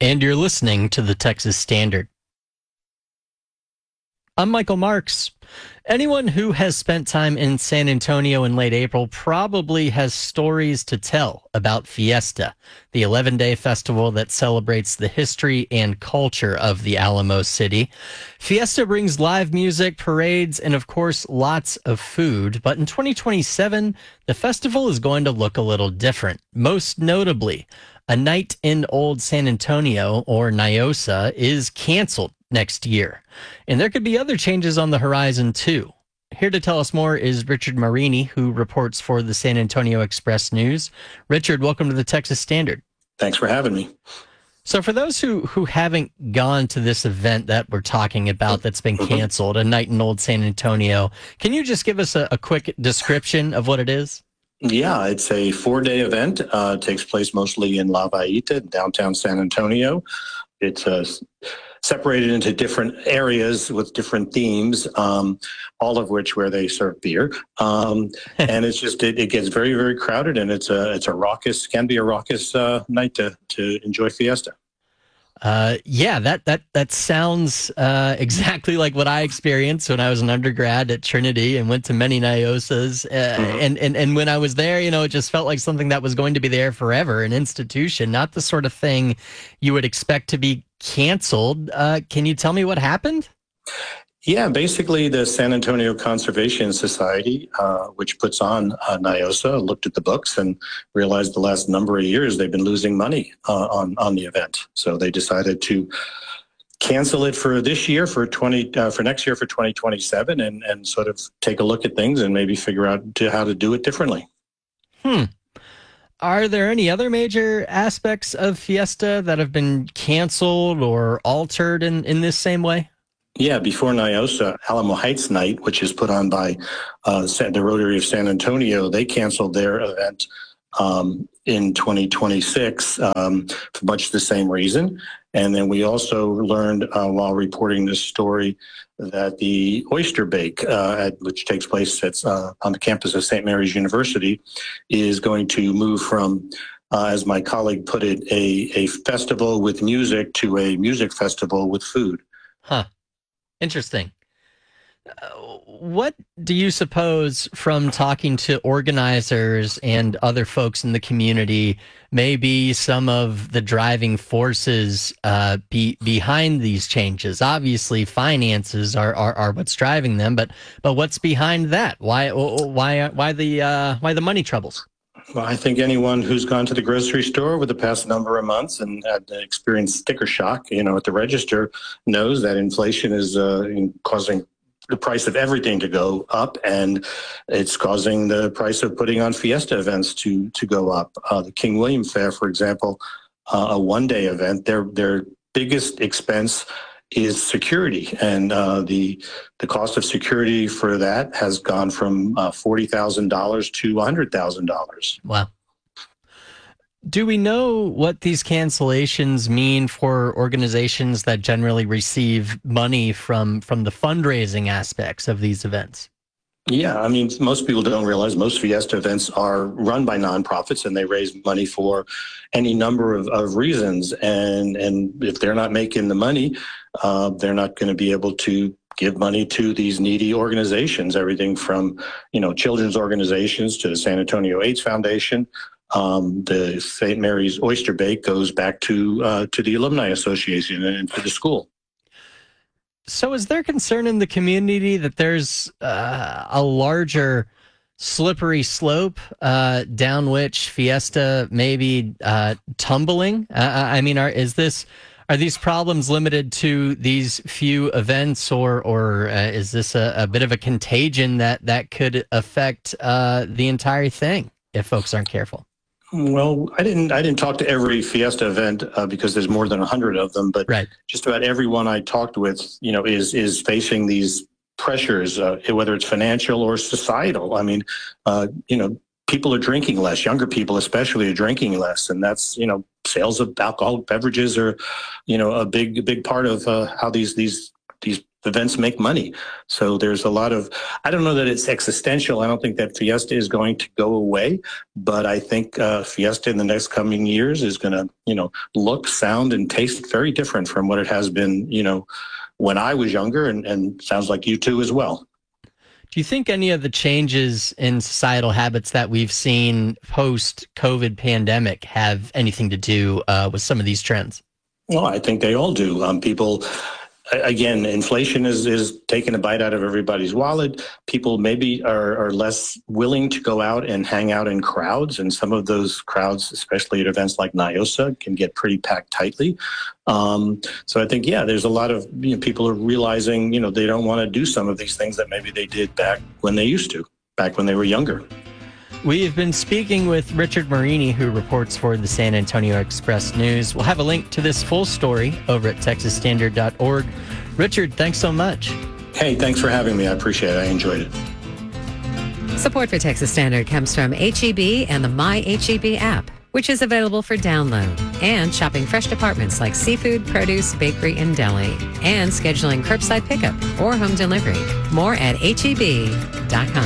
And you're listening to the Texas Standard. I'm Michael Marks. Anyone who has spent time in San Antonio in late April probably has stories to tell about Fiesta, the 11-day festival that celebrates the history and culture of the Alamo City. Fiesta brings live music, parades, and of course, lots of food. But in 2027, the festival is going to look a little different. Most notably, A Night in Old San Antonio, or NIOSA, is canceled next year. And there could be other changes on the horizon, too. Here to tell us more is Richard Marini, who reports for the San Antonio Express News. Richard, welcome to the Texas Standard. Thanks for having me. So for those who haven't gone to this event that we're talking about that's been canceled, A Night in Old San Antonio, can you just give us a quick description of what it is? Yeah, it's a 4-day event. It takes place mostly in La Vallita, downtown San Antonio. It's separated into different areas with different themes, all of which where they serve beer. And it's just, it gets very, very crowded, and it's a raucous, can be a raucous night to enjoy Fiesta. Yeah, that sounds exactly like what I experienced when I was an undergrad at Trinity and went to many NIOSAs. And when I was there, it just felt like something that was going to be there forever, an institution, not the sort of thing you would expect to be canceled. Can you tell me what happened? Yeah, basically the San Antonio Conservation Society, which puts on NIOSA, looked at the books and realized the last number of years they've been losing money on the event. So they decided to cancel it for this year, for next year, for 2027, and sort of take a look at things and maybe figure out how to do it differently. Are there any other major aspects of Fiesta that have been canceled or altered in this same way? Yeah, before NIOSA, Alamo Heights Night, which is put on by the Rotary of San Antonio, they canceled their event in 2026 for much the same reason. And then we also learned while reporting this story that the Oyster Bake, which takes place on the campus of St. Mary's University, is going to move from, as my colleague put it, a festival with music to a music festival with food. Huh. Interesting. What do you suppose, from talking to organizers and other folks in the community, may be some of the driving forces behind these changes? Obviously, finances are what's driving them, but what's behind that? Why the money troubles? Well, I think anyone who's gone to the grocery store over the past number of months and had experienced sticker shock, at the register, knows that inflation is causing the price of everything to go up, and it's causing the price of putting on Fiesta events to go up. The King William Fair, for example, a one-day event, their biggest expense is security, and the cost of security for that has gone from $40,000 to $100,000. Wow. Do we know what these cancellations mean for organizations that generally receive money from the fundraising aspects of these events? Yeah, I mean, most people don't realize most Fiesta events are run by nonprofits, and they raise money for any number of reasons. And if they're not making the money, they're not going to be able to give money to these needy organizations, everything from, children's organizations to the San Antonio AIDS Foundation. The St. Mary's Oyster Bake goes back to the Alumni Association and to the school. So is there concern in the community that there's a larger slippery slope down which Fiesta may be tumbling? Are these problems limited to these few events, or is this a bit of a contagion that could affect the entire thing if folks aren't careful? Well, I didn't talk to every Fiesta event because there's more than 100 of them, but right. Just about everyone I talked with, is facing these pressures, whether it's financial or societal. I mean, people are drinking less. Younger people especially are drinking less, and that's, sales of alcoholic beverages are, a big part of how these events make money. So there's a lot of, I don't know that it's existential. I don't think that Fiesta is going to go away, but I think Fiesta in the next coming years is going to, look, sound, and taste very different from what it has been, when I was younger, and sounds like you too as well. Do you think any of the changes in societal habits that we've seen post-COVID pandemic have anything to do with some of these trends? Well, I think they all do. People, again, inflation is taking a bite out of everybody's wallet. People maybe are less willing to go out and hang out in crowds. And some of those crowds, especially at events like NIOSA, can get pretty packed tightly. So I think, there's a lot of people are realizing, they don't want to do some of these things that maybe they did back when they used to, back when they were younger. We've been speaking with Richard Marini, who reports for the San Antonio Express News. We'll have a link to this full story over at texasstandard.org. Richard, thanks so much. Hey, thanks for having me. I appreciate it. I enjoyed it. Support for Texas Standard comes from HEB and the My HEB app, which is available for download, and shopping fresh departments like seafood, produce, bakery, and deli, and scheduling curbside pickup or home delivery. More at HEB.com.